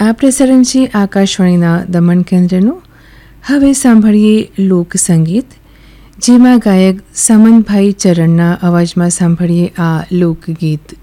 આ પ્રસારણ છે આકાશવાણીના દમણ કેન્દ્રનું. હવે સાંભળીએ લોકસંગીત, જેમાં ગાયક સમનભાઈ ચરણના અવાજમાં સાંભળીએ આ લોકગીત.